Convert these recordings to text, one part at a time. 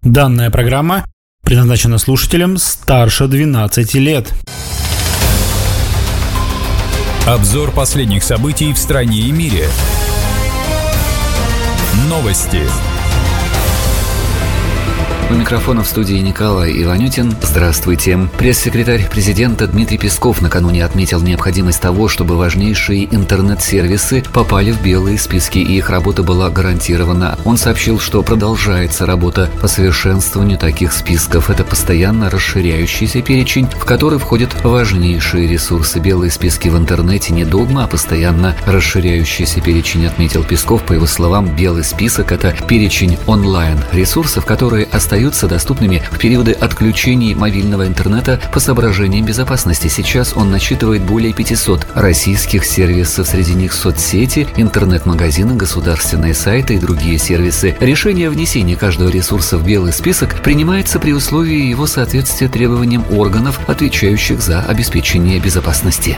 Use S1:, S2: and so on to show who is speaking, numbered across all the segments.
S1: Данная программа предназначена слушателям старше 12 лет.
S2: Обзор последних событий в стране и мире. Новости.
S3: У микрофона в студии Николай Иванютин. Здравствуйте. Пресс-секретарь президента Дмитрий Песков накануне отметил необходимость того, чтобы важнейшие интернет-сервисы попали в белые списки и их работа была гарантирована. Он сообщил, что продолжается работа по совершенствованию таких списков. Это постоянно расширяющийся перечень, в который входят важнейшие ресурсы. Белые списки в интернете не догма, а постоянно расширяющийся перечень, отметил Песков. По его словам, белый список – это перечень онлайн-ресурсов, которые остаются доступными в периоды отключений мобильного интернета по соображениям безопасности. Сейчас он насчитывает более 500 российских сервисов, среди них соцсети, интернет-магазины, государственные сайты и другие сервисы. Решение о внесении каждого ресурса в белый список принимается при условии его соответствия требованиям органов, отвечающих за обеспечение безопасности.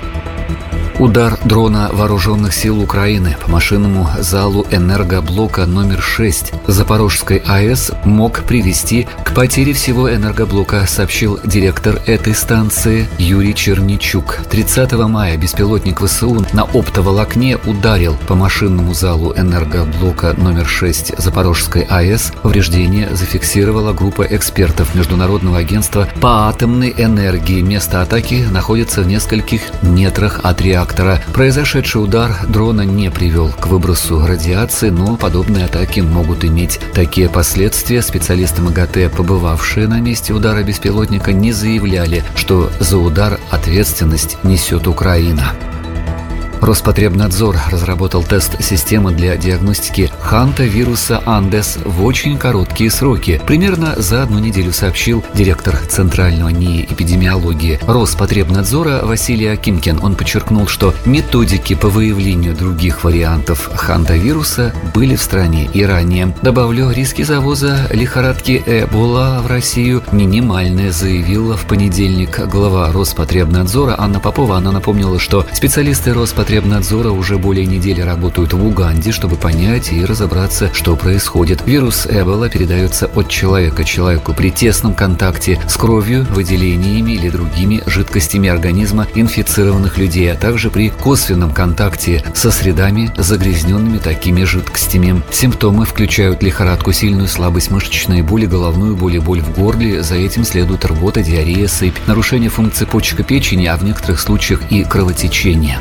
S3: Удар дрона вооруженных сил Украины по машинному залу энергоблока номер 6 Запорожской АЭС мог привести к потере всего энергоблока, сообщил директор этой станции Юрий Черничук. 30 мая беспилотник ВСУ на оптоволокне ударил по машинному залу энергоблока номер 6 Запорожской АЭС. Повреждение зафиксировала группа экспертов Международного агентства по атомной энергии. Место атаки находится в нескольких метрах от реактора. Произошедший удар дрона не привел к выбросу радиации, но подобные атаки могут иметь такие последствия. Специалисты МАГАТЭ, побывавшие на месте удара беспилотника, не заявляли, что за удар ответственность несет Украина. Роспотребнадзор разработал тест системы для диагностики хантавируса Андес в очень короткие сроки. Примерно за 1 неделю, сообщил директор Центрального НИИ эпидемиологии Роспотребнадзора Василий Акимкин. Он подчеркнул, что методики по выявлению других вариантов хантавируса были в стране и ранее. Добавлю, риски завоза лихорадки Эбола в Россию минимальные, заявила в понедельник глава Роспотребнадзора Анна Попова. Она напомнила, что специалисты Роспотребнадзора уже более недели работают в Уганде, чтобы понять и разобраться, что происходит. Вирус Эбола передается от человека к человеку при тесном контакте с кровью, выделениями или другими жидкостями организма инфицированных людей, а также при косвенном контакте со средами, загрязненными такими жидкостями. Симптомы включают лихорадку, сильную слабость, мышечные боли, головную боль и боль в горле. За этим следует рвота, диарея, сыпь, нарушение функции почек и печени, а в некоторых случаях и кровотечение.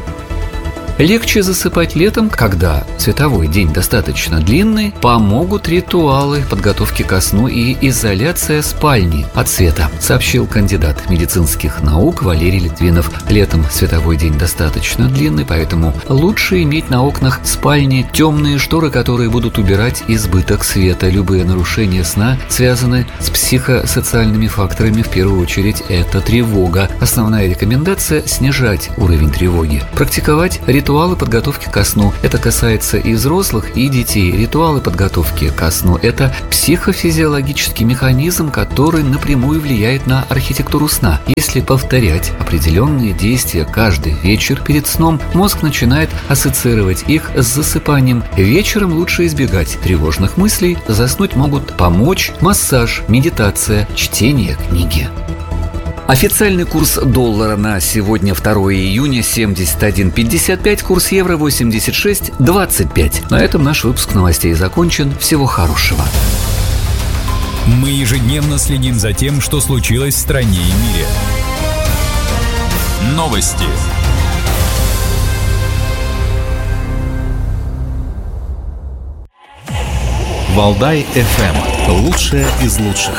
S3: Легче засыпать летом, когда световой день достаточно длинный, помогут ритуалы подготовки ко сну и изоляция спальни от света, сообщил кандидат медицинских наук Валерий Литвинов. Летом световой день достаточно длинный, поэтому лучше иметь на окнах спальни темные шторы, которые будут убирать избыток света. Любые нарушения сна связаны с психосоциальными факторами. В первую очередь это тревога. Основная рекомендация – снижать уровень тревоги. Практиковать ритуалы подготовки ко сну. Это касается и взрослых, и детей. Ритуалы подготовки ко сну – это психофизиологический механизм, который напрямую влияет на архитектуру сна. Если повторять определенные действия каждый вечер перед сном, мозг начинает ассоциировать их с засыпанием. Вечером лучше избегать тревожных мыслей. Заснуть могут помочь массаж, медитация, чтение книги. Официальный курс доллара на сегодня, 2 июня, 71.55, курс евро 86.25. На этом наш выпуск новостей закончен. Всего хорошего.
S2: Мы ежедневно следим за тем, что случилось в стране и мире. Новости.
S4: Валдай FM. Лучшее из лучших.